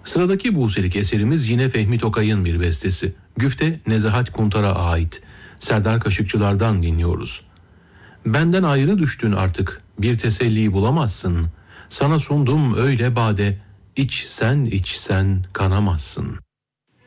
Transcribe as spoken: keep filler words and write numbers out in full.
Sıradaki Buselik eserimiz yine Fehmi Tokay'ın bir bestesi. Güfte Nezahat Kuntar'a ait. Serdar Kaşıkçılar'dan dinliyoruz. Benden ayrı düştün artık, bir teselli bulamazsın. Sana sundum öyle bade, içsen içsen kanamazsın.